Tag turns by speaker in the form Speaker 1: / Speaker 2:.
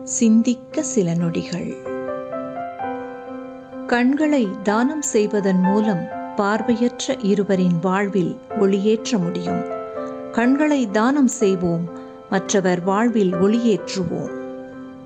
Speaker 1: சிந்திக்க சில நொடிகள். கண்களை தானம் செய்வதன் மூலம் பார்வையற்ற இருவரின் வாழ்வில் ஒளியேற்ற முடியும். கண்களை தானம் செய்வோம், மற்றவர் வாழ்வில் ஒளியேற்றுவோம்.